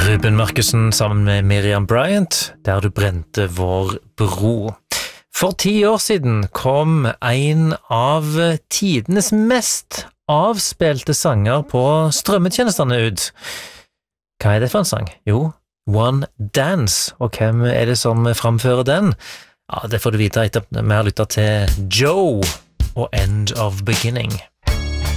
Ruben Markussen sammen med Miriam Bryant, der du brente vår bro. For 10 år siden kom en av tidenes mest avspilte sanger på strømmetjenestene ut. Hva det for en sang? Jo, One Dance, og hvem det som framfører den? Ja, det får du vite etter vi har lyttet til Joe og End of Beginning.